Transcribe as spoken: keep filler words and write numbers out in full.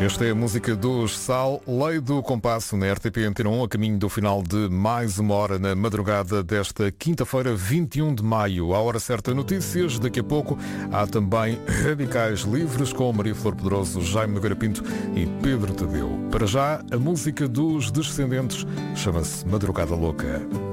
Esta é a música dos Sal, Lei do Compasso na R T P Antena um, a caminho do final de mais uma hora na madrugada desta quinta-feira, vinte e um de maio. À hora certa, notícias. Daqui a pouco há também Radicais Livres com Maria Flor Pedroso, Jaime Nogueira Pinto e Pedro Tadeu. Para já, a música dos Descendentes chama-se Madrugada Louca.